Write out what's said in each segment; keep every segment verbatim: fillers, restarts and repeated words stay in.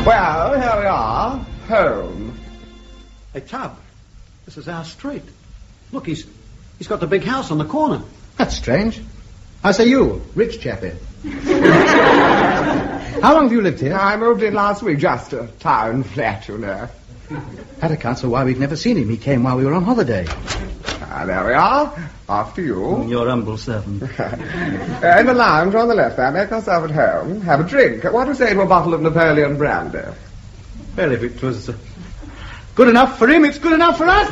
Well, here we are. Home. Hey, Tub, this is our street. Look, he's he's got the big house on the corner. That's strange. I say you, rich chappie. How long have you lived here? I moved in last week, just a town flat, you know. That accounts for why we've never seen him. He came while we were on holiday. Ah, there we are. After you. Your humble servant. uh, in the lounge on the left there, make yourself at home. Have a drink. What do you say to a bottle of Napoleon brandy? Well, if it was uh, good enough for him, it's good enough for us.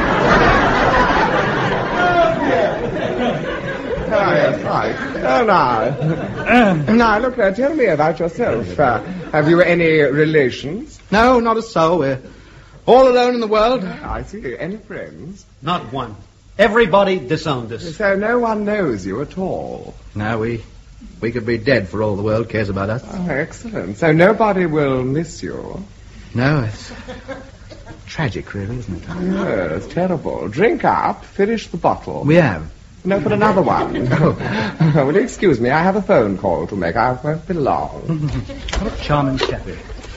Oh, yes, right. Oh, now. now, look, uh, tell me about yourself. Uh, have you any relations? No, not a soul. We're all alone in the world. I see. Any friends? Not one. Everybody disowned us. So no one knows you at all? No, we we could be dead for all the world cares about us. Oh, excellent. So nobody will miss you? No, it's tragic, really, isn't it? Yes, terrible. Drink up, finish the bottle. We have. No, but another one. Oh. Will you excuse me? I have a phone call to make. I won't be long. What a charming chappie.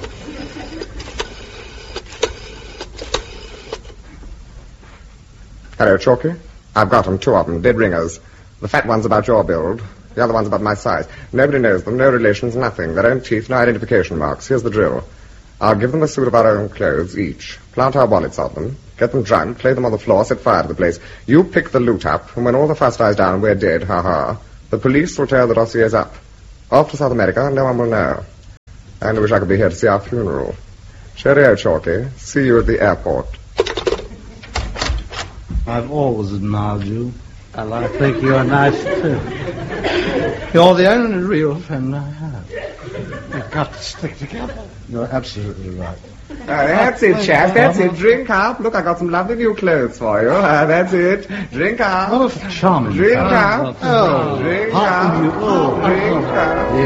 Hello, Chalky. I've got them, two of them, dead ringers. The fat one's about your build. The other one's about my size. Nobody knows them, no relations, nothing. Their own teeth, no identification marks. Here's the drill. I'll give them a suit of our own clothes, each. Plant our wallets on them. Get them drunk, play them on the floor, set fire to the place. You pick the loot up, and when all the fuss dies down, we're dead, ha-ha. The police will tear the dossiers up. Off to South America, no one will know. I only wish I could be here to see our funeral. Cheerio, Chalky. See you at the airport. I've always admired you, and I think you're nice, too. You're the only real friend I have. We've got to stick together. You're absolutely right. Uh, that's it, chap. That's it. Drink up. Look, I got some lovely new clothes for you. Uh, that's it. Drink up. Oh, charming. Drink up. Oh, Drink how up. can you- oh, Drink up.